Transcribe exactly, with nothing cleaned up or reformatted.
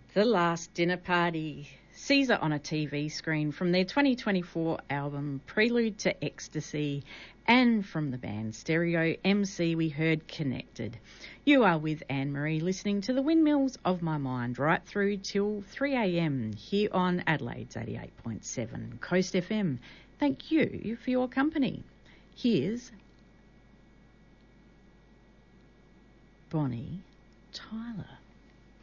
The Last Dinner Party, Caesar on a T V screen from their twenty twenty-four album Prelude to Ecstasy, and from the band Stereo M C we heard Connected. You are with Anne-Marie listening to the Windmills of My Mind right through till three a.m. here on Adelaide's eighty-eight point seven Coast F M. Thank you for your company. Here's Bonnie Tyler.